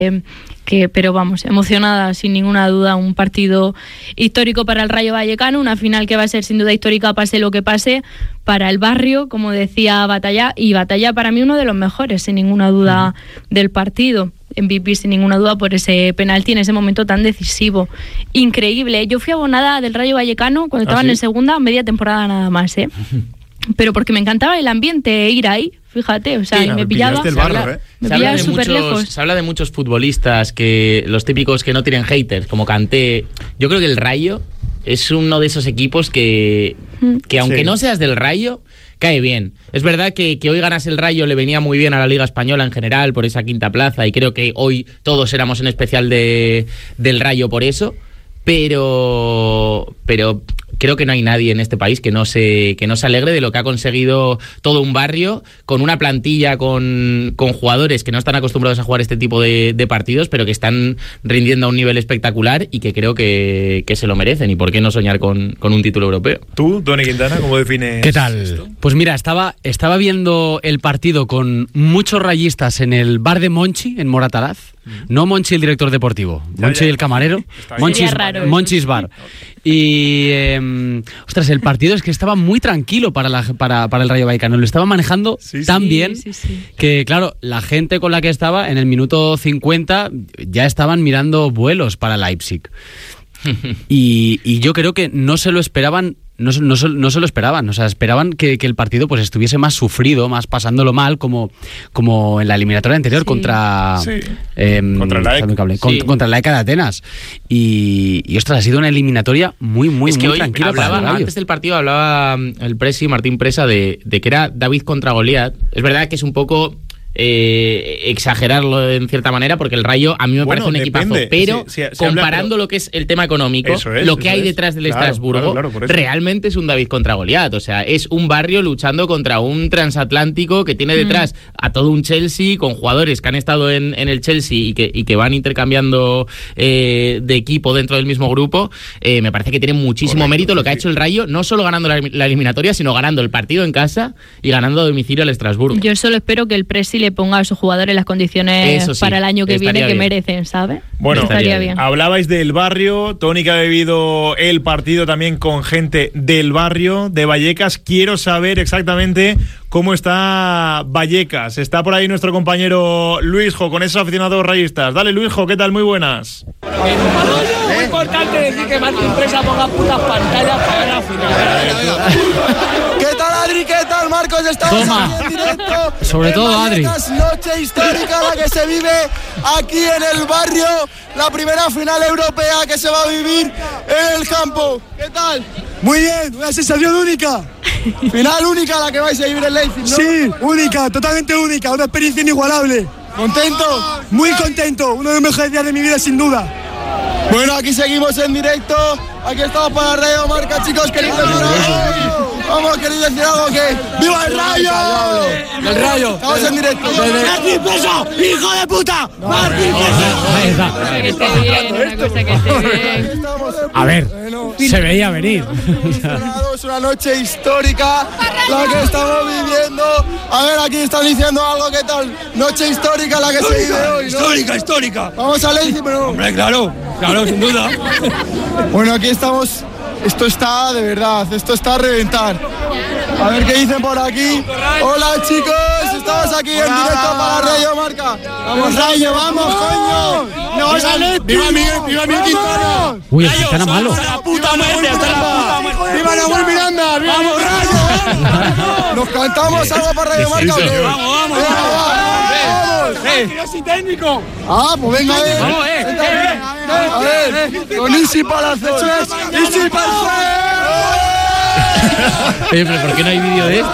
Pero vamos, emocionada sin ninguna duda, un partido histórico para el Rayo Vallecano, una final que va a ser sin duda histórica pase lo que pase para el barrio, como decía Batalla, y Batalla para mí uno de los mejores sin ninguna duda del partido, MVP sin ninguna duda por ese penalti en ese momento tan decisivo, increíble. Yo fui abonada del Rayo Vallecano cuando estaban en segunda, media temporada nada más, pero porque me encantaba el ambiente, ir ahí, fíjate, o sea, sí, me pillaba súper lejos. Se habla de muchos futbolistas, que los típicos que no tienen haters, como Kanté. Yo creo que el Rayo es uno de esos equipos que aunque no seas del Rayo, cae bien. Es verdad que hoy ganase el Rayo le venía muy bien a la Liga Española en general por esa quinta plaza, y creo que hoy todos éramos en especial del Rayo por eso, pero creo que no hay nadie en este país que no se alegre de lo que ha conseguido todo un barrio, con una plantilla, con jugadores que no están acostumbrados a jugar este tipo de partidos, pero que están rindiendo a un nivel espectacular y que creo que se lo merecen. ¿Y por qué no soñar con un título europeo? ¿Tú, Tony Quintana, cómo defines ¿Qué tal? esto? Pues mira, estaba viendo el partido con muchos rayistas en el bar de Monchi, en Moratalaz. No Monchi el director deportivo, Monchi el camarero, Monchi's Bar. Y ostras, el partido es que estaba muy tranquilo para el Rayo Vallecano, lo estaba manejando tan bien que, claro, la gente con la que estaba en el minuto 50 ya estaban mirando vuelos para Leipzig. Y yo creo que no se lo esperaban. No se lo esperaban, o sea, esperaban que el partido pues estuviese más sufrido, más pasándolo mal, como en la eliminatoria anterior contra la ECA de Atenas. Y ostras, ha sido una eliminatoria muy tranquila. Antes del partido hablaba el Presi, Martín Presa, de que era David contra Goliat. Es verdad que es un poco exagerarlo en cierta manera, porque el Rayo a mí me parece un equipazo, pero comparando lo que es el tema económico, lo que hay detrás del Estrasburgo, realmente es un David contra Goliat. O sea, es un barrio luchando contra un transatlántico que tiene detrás a todo un Chelsea, con jugadores que han estado en el Chelsea y que van intercambiando de equipo dentro del mismo grupo. Me parece que tiene muchísimo mérito lo que ha hecho el Rayo, no solo ganando la eliminatoria, sino ganando el partido en casa y ganando a domicilio al Estrasburgo. Yo solo espero que el Presi le ponga a sus jugadores las condiciones para el año que viene que merecen, ¿sabes? Bueno, estaría bien. Hablabais del barrio, Tony, que ha vivido el partido también con gente del barrio de Vallecas. Quiero saber exactamente cómo está Vallecas. Está por ahí nuestro compañero Luisjo con esos aficionados rayistas. Dale, Luisjo, ¿qué tal? Muy buenas. Es muy importante decir que Martín Presa ponga putas pantallas para la final. ¿Qué tal, Adri? ¿Qué tal, Marcos? Estamos aquí en directo. Sobre todo, Adri. Noche histórica la que se vive aquí en el barrio. La primera final europea que se va a vivir en el campo. ¿Qué tal? Muy bien, una sensación única. Final única la que vais a vivir en Leipzig, ¿no? Sí, única, totalmente única, una experiencia inigualable. ¿Contento? Muy contento, uno de los mejores días de mi vida sin duda. Bueno, aquí seguimos en directo, aquí estamos para Radio Marca, chicos, queréis decir algo. Vamos, queréis decir algo, que ¡viva el Rayo! ¡El Rayo! Estamos en directo. ¡Martín Presa, hijo de puta! ¡Martín Presa! Que esté bien, una cosa que esté bien. A ver, se veía venir. Es una noche histórica la que estamos viviendo. A ver, aquí están diciendo algo, ¿qué tal? Noche histórica la que se vive hoy, ¿no? Histórica. Vamos a Leipzig, pero... Hombre, claro, sin duda. Bueno, aquí estamos. Esto está de verdad, esto está a reventar. A ver qué dicen por aquí. Hola, chicos, estamos aquí en directo para Radio Marca. Vamos, Rayo, vamos, coño. No sale. ¡Viva Miguel Quintana! Uy, el Quintana malo. ¡Hasta la puta muerte! ¡Viva Nahuel Miranda! ¡Vamos, Rayo! ¿Nos cantamos algo para Radio Marca o qué? ¡Vamos! ¡Yo soy técnico! Ah, pues venga, a ver, con Isi Palacios. ¡Isi Palacios! Oye, pero ¿por qué no hay vídeo de esto?